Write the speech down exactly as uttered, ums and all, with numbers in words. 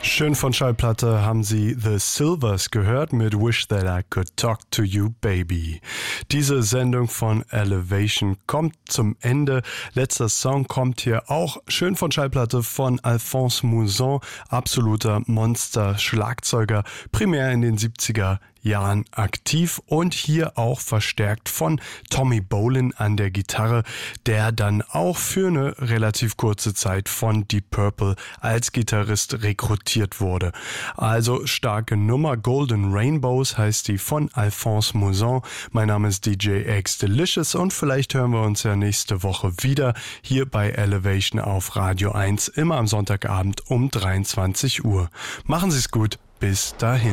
Schön von Schallplatte haben Sie The Silvers gehört mit Wish That I Could Talk to You Baby. Diese Sendung von Elevation kommt zum Ende. Letzter Song kommt hier auch schön von Schallplatte von Alphonse Mouzon, absoluter Monster-Schlagzeuger, primär in den siebziger Jahren aktiv und hier auch verstärkt von Tommy Bolin an der Gitarre, der dann auch für eine relativ kurze Zeit von Deep Purple als Gitarrist rekrutiert wurde. Also starke Nummer. Golden Rainbows heißt die von Alphonse Mouzon. Mein Name ist D J X Delicious und vielleicht hören wir uns ja nächste Woche wieder hier bei Elevation auf Radio eins, immer am Sonntagabend um dreiundzwanzig Uhr. Machen Sie es gut. Bis dahin.